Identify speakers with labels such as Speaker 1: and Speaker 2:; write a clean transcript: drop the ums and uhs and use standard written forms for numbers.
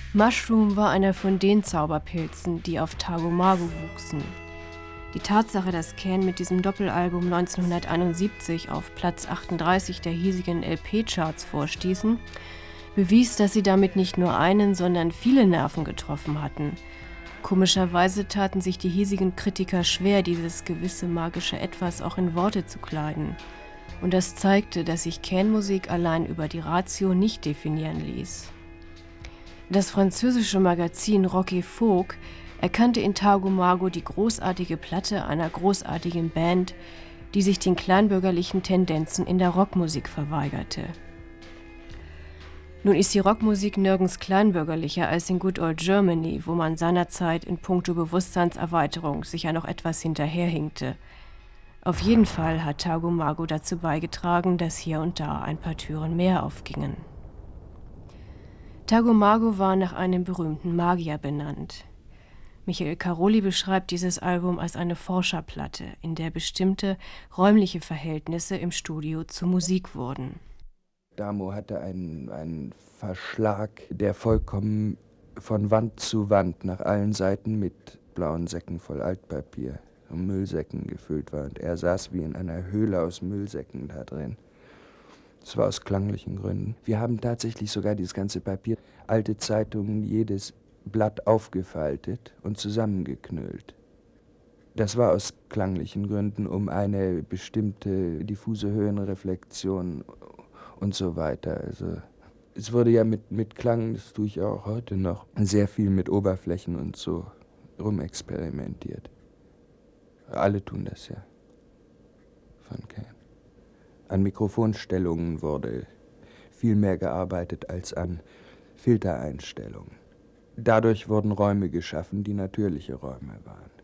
Speaker 1: Mushroom war einer von den Zauberpilzen, die auf Tagomago wuchsen. Die Tatsache, dass Can mit diesem Doppelalbum 1971 auf Platz 38 der hiesigen LP-Charts vorstießen, bewies, dass sie damit nicht nur einen, sondern viele Nerven getroffen hatten. Komischerweise taten sich die hiesigen Kritiker schwer, dieses gewisse magische Etwas auch in Worte zu kleiden. Und das zeigte, dass sich Can-Musik allein über die Ratio nicht definieren ließ. Das französische Magazin Rock et Folk erkannte in Tagomago die großartige Platte einer großartigen Band, die sich den kleinbürgerlichen Tendenzen in der Rockmusik verweigerte. Nun ist die Rockmusik nirgends kleinbürgerlicher als in Good Old Germany, wo man seinerzeit in puncto Bewusstseinserweiterung sicher noch etwas hinterherhinkte. Auf jeden Fall hat Tagomago dazu beigetragen, dass hier und da ein paar Türen mehr aufgingen. Tagomago war nach einem berühmten Magier benannt. Michael Caroli beschreibt dieses Album als eine Forscherplatte, in der bestimmte räumliche Verhältnisse im Studio zur Musik wurden.
Speaker 2: Damo hatte einen Verschlag, der vollkommen von Wand zu Wand nach allen Seiten mit blauen Säcken voll Altpapier und Müllsäcken gefüllt war. Und er saß wie in einer Höhle aus Müllsäcken da drin. Das war aus klanglichen Gründen. Wir haben tatsächlich sogar dieses ganze Papier, alte Zeitungen, jedes Blatt aufgefaltet und zusammengeknüllt. Das war aus klanglichen Gründen, um eine bestimmte diffuse Höhenreflexion und so weiter. Also es wurde ja mit Klang, das tue ich auch heute noch, sehr viel mit Oberflächen und so rumexperimentiert. Alle tun das ja von Can. An Mikrofonstellungen wurde viel mehr gearbeitet als an Filtereinstellungen. Dadurch wurden Räume geschaffen, die natürliche Räume waren.